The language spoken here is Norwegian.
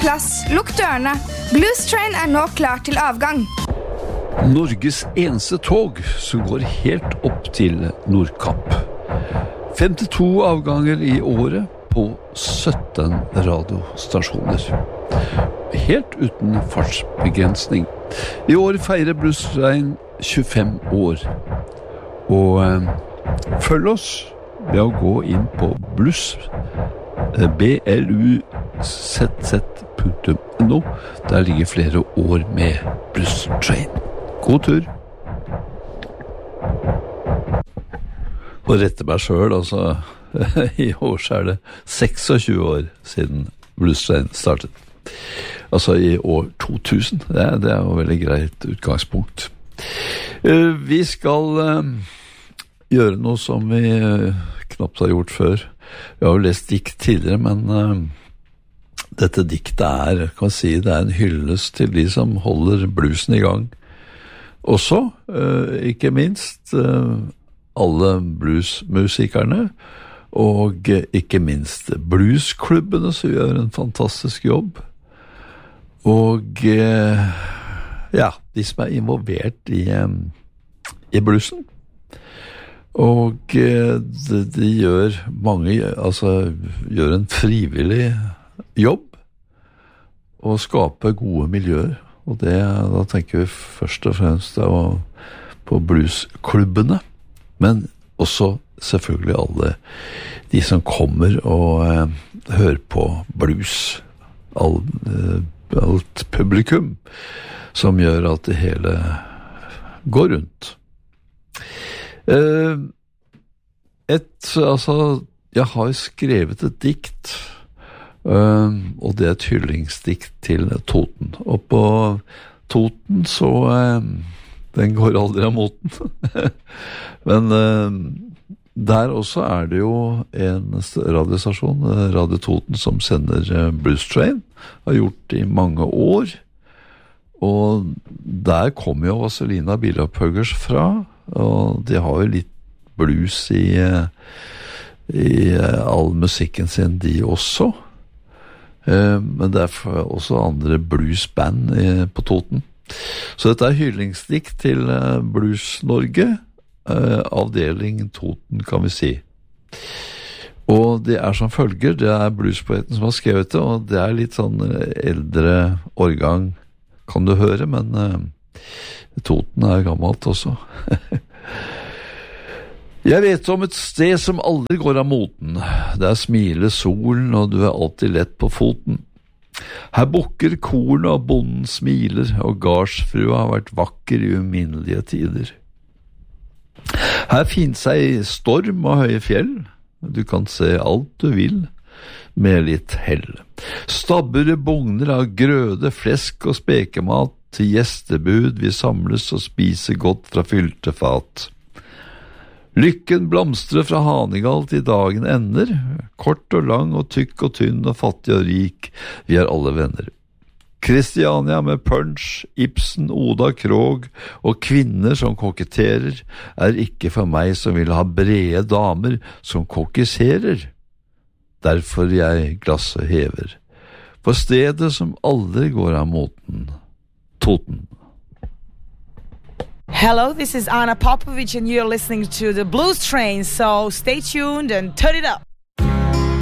plass, lukk dørene. Blues Train nå klar til avgang. Norges eneste tog som går helt opp til Nordkapp. 52 avganger I året på 17 radiostasjoner. Helt uten fartsbegrensning. I år feirer Blues Train 25 år. Og følg oss ved å gå inn på bluzz.no. Der ligger flere år med Blues Train. God tur. Og rette meg selv, altså, I år så det 26 år siden Blues Train startet. Altså I år 2000. Det jo veldig greit utgangspunkt. Vi skal gjøre noe som vi knapt har gjort før. Vi har jo lest dikt tidligere, men dette diktet kan si, det en hyllest til de som holder bluesen I gang. Også, ikke minst, alle bluesmusikerne, og ikke minst bluesklubbene som gjør en fantastisk jobb. Og ja, de som involvert I bluesen. Og de gjør mange, altså gjør en frivillig jobb og skaper gode miljøer. Og da tenker vi først og fremst på bluesklubbene, men også selvfølgelig alle de som kommer og hører på blues, alt publikum som gjør at det hele går rundt. Jeg har skrevet et dikt, og det et hyllingsdikt til Toten. Og på Toten så, den går aldri av moten. Men der også det jo en radiostasjon, Radio Toten, som sender Blues Train, har gjort I mange år. Og der kommer jo Vazelina Bilopphøggers fra, og de har jo litt blues I all musikken sin, de også. Men det også andre bluesband på Toten. Så dette hyllingsdikt til Blues Norge, avdeling Toten, kan vi si. Og det som følger, det bluespoeten som har skrevet det, og det litt sånn eldre årgang, kan du høre, men Toten gammelt også. Jeg vet om et sted som aldri går av moten. Der smiler solen, og du alltid lett på foten. Her bukker korn, og bonden smiler, og gardsfrua har vært vakker I uminnelige tider. Her finnes ei storm og høye fjell. Du kan se alt du vil, med litt hell. Stabbere bugner av grøde, flesk og spekemat, til gjestebud vi samles og spiser godt fra fylte fat. Lykken blomstrer fra Hanegal til dagen ender, kort og lang og tykk og tynn og fattig og rik, vi alle venner. Kristiania med punch, Ibsen, Oda Krog og kvinner som koketterer, ikke for meg som vil ha brede damer som kokisserer. Derfor jeg glasset hever, på stedet som aldri går av moten, Toten. Hello, this is Anna Popovic and you're listening to the Blues Train, so stay tuned and turn it up.